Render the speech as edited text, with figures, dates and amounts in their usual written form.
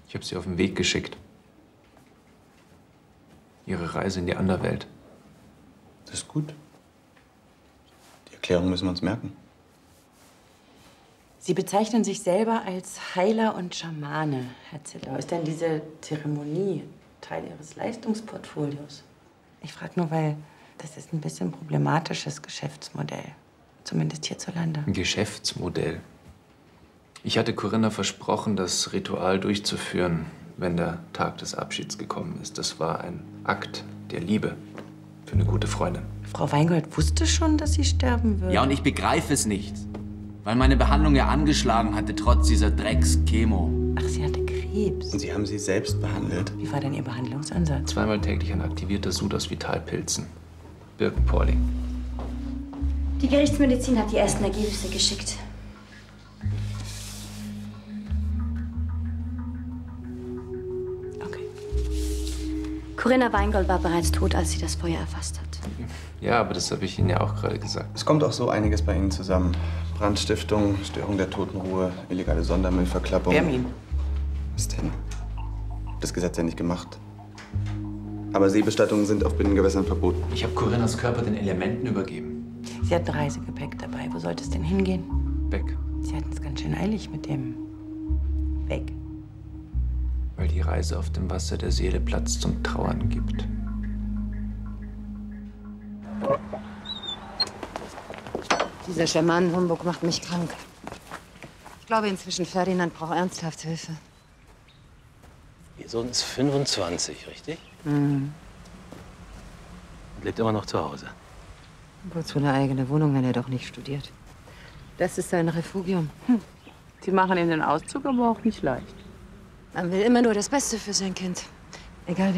Ich habe sie auf den Weg geschickt. Ihre Reise in die Anderwelt. Das ist gut. Die Erklärung müssen wir uns merken. Sie bezeichnen sich selber als Heiler und Schamane, Herr Zillau. Ist denn diese Zeremonie Teil Ihres Leistungsportfolios? Ich frage nur, weil das ist ein bisschen problematisches Geschäftsmodell. Zumindest hierzulande. Ein Geschäftsmodell. Ich hatte Corinna versprochen, das Ritual durchzuführen, wenn der Tag des Abschieds gekommen ist. Das war ein Akt der Liebe für eine gute Freundin. Frau Weingold wusste schon, dass sie sterben würde. Ja, und ich begreife es nicht. Weil meine Behandlung ja angeschlagen hatte, trotz dieser Drecks-Chemo. Ach, sie hatte Krebs. Und Sie haben sie selbst behandelt? Wie war denn Ihr Behandlungsansatz? 2-mal täglich ein aktivierter Sud aus Vitalpilzen. Birkenporling. Die Gerichtsmedizin hat die ersten Ergebnisse geschickt. Okay. Corinna Weingold war bereits tot, als sie das Feuer erfasst hat. Ja, aber das habe ich Ihnen ja auch gerade gesagt. Es kommt auch so einiges bei Ihnen zusammen. Brandstiftung, Störung der Totenruhe, illegale Sondermüllverklappung. Vermin. Was denn? Das Gesetz ja nicht gemacht. Aber Seebestattungen sind auf Binnengewässern verboten. Ich habe Corinnas Körper den Elementen übergeben. Sie hatten Reisegepäck dabei. Wo sollte es denn hingehen? Weg. Sie hatten es ganz schön eilig mit dem Weg. Weil die Reise auf dem Wasser der Seele Platz zum Trauern gibt. Dieser Schamanenhumbug macht mich krank. Ich glaube inzwischen, Ferdinand braucht ernsthaft Hilfe. Ihr Sohn ist 25, richtig? Mhm. Und lebt immer noch zu Hause. Wozu eine eigene Wohnung, wenn er doch nicht studiert? Das ist sein Refugium. Sie machen ihm den Auszug aber auch nicht leicht. Man will immer nur das Beste für sein Kind. Egal wie